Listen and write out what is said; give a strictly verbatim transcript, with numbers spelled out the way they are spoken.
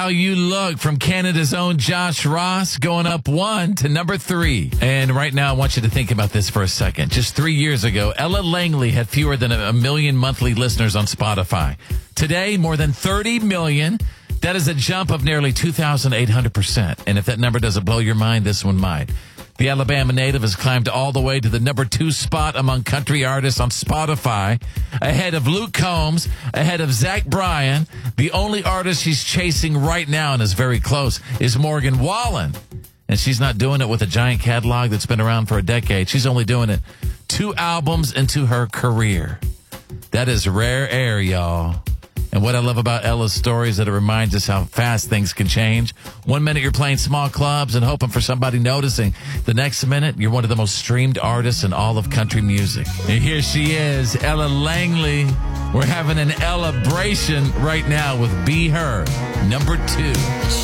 How You Look from Canada's own Josh Ross, going up one to number three. And right now, I want you to think about this for a second. Just three years ago, Ella Langley had fewer than a million monthly listeners on Spotify. Today, more than thirty million. That is a jump of nearly two thousand eight hundred percent. And if that number doesn't blow your mind, this one might. The Alabama native has climbed all the way to the number two spot among country artists on Spotify, ahead of Luke Combs, ahead of Zach Bryan. The only artist she's chasing right now and is very close is Morgan Wallen. And she's not doing it with a giant catalog that's been around for a decade. She's only doing it two albums into her career. That is rare air, y'all. And what I love about Ella's story is that it reminds us how fast things can change. One minute you're playing small clubs and hoping for somebody noticing. The next minute, you're one of the most streamed artists in all of country music. And here she is, Ella Langley. We're having an Ella-bration right now with Be Her, number two.